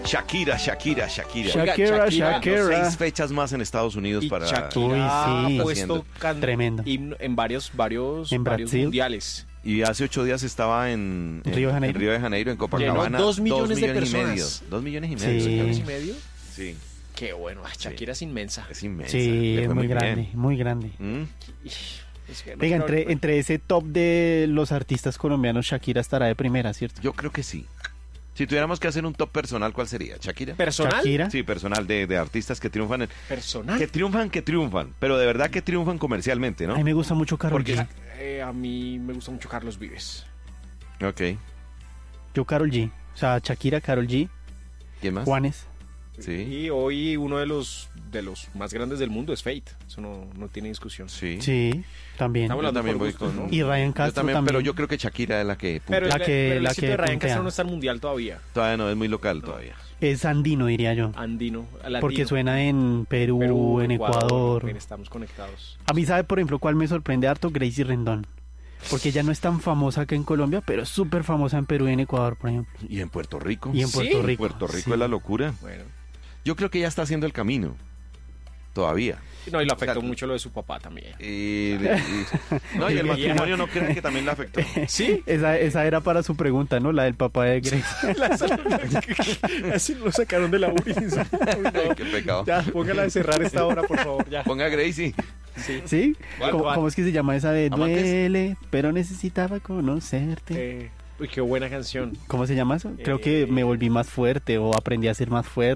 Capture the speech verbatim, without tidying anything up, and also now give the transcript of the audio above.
Shakira, Shakira, Shakira. Oiga, Shakira, Shakira. Seis fechas más en Estados Unidos Y para... Shakira Uy, sí. ha puesto can- Tremendo. himno en varios, varios, En varios Brasil. mundiales. Y hace ocho días estaba en, en- Río de Janeiro. en Río de Janeiro, en Copacabana. Llenó dos millones de y personas. medio. Dos millones y Sí. medio. ¿Dos millones y Sí. medio? Sí, Qué bueno. Ah, Shakira es inmensa. es inmensa. Sí, le es fue muy bien. grande, muy grande. ¿Mm? Es que no Venga, quiero- entre, entre ese top de los artistas colombianos, Shakira estará de primera, ¿cierto? Yo creo que sí. Si tuviéramos que hacer un top personal, ¿cuál sería? ¿Shakira? ¿Personal? Shakira. Sí, personal, de, de artistas que triunfan. en- ¿Personal? Que triunfan, que triunfan. Pero de verdad que triunfan comercialmente, ¿no? A mí me gusta mucho Karol Porque- G. Eh, a mí me gusta mucho Carlos Vives. Ok. Yo Karol G. O sea, Shakira, Karol G, ¿Quién más? Juanes. Sí. Y hoy uno de los de los más grandes del mundo es Fate. Eso no, no tiene discusión. Sí. Sí, también. Estamos Yo hablando también por voy gustos, con... ¿no? Y Ryan Yo Castro también, también. pero yo creo que Shakira es la que... Pero, La el, que- pero el la éxito que de Ryan puntea. Castro no está en mundial todavía. Todavía no, es muy local todavía. Es andino, diría yo. Andino, latino. Porque suena en Perú, Perú, en Ecuador. Bien, estamos conectados. A mí, ¿sabe, por ejemplo, cuál me sorprende harto? Gracie Rendón. Porque ella no es tan famosa acá en Colombia, pero es súper famosa en Perú y en Ecuador, por ejemplo. Y en Puerto Rico. Y en ¿Sí? Puerto Rico. Puerto Rico Sí. es la locura. Bueno. Yo creo que ya está haciendo el camino. Todavía. No, y lo afectó O sea, mucho lo de su papá también. Y, y- no, y el matrimonio no creen que también le afectó. ¿Sí? Esa, esa era para su pregunta, ¿no? La del papá de Gracie. Así lo sacaron de la U R I. Ay, qué pecado. Ya, póngala de cerrar esta hora, por favor. Ya. Ponga a Gracie. Sí. ¿Sí? ¿Cuál, ¿Cómo, cuál? cómo es que se llama esa de ¿Amantes? duele, pero necesitaba conocerte? Eh, uy, qué buena canción. ¿Cómo se llama eso? Creo que Eh, me volví más fuerte o aprendí a ser más fuerte.